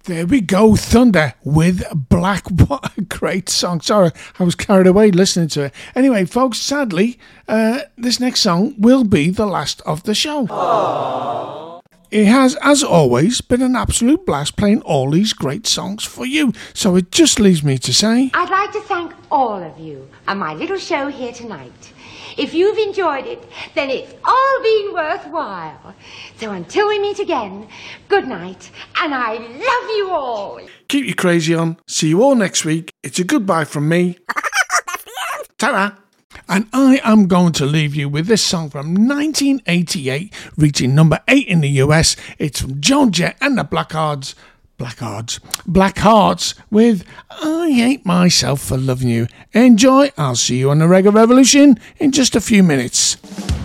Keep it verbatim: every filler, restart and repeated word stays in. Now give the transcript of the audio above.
There we go, Thunder with Black. What a great song. Sorry, I was carried away listening to it. Anyway, folks, sadly, uh, this next song will be the last of the show. Aww. It has, as always, been an absolute blast playing all these great songs for you. So it just leaves me to say, I'd like to thank all of you on my little show here tonight. If you've enjoyed it, then it's all been worthwhile. So until we meet again, good night, and I love you all. Keep your crazy on. See you all next week. It's a goodbye from me. Ta-ra. And I am going to leave you with this song from nineteen eighty-eight, reaching number eight in the U S. It's from Joan Jett and the Blackhearts. Blackhearts. Blackhearts with I Hate Myself for Loving You. Enjoy. I'll see you on the Reggae Revolution in just a few minutes.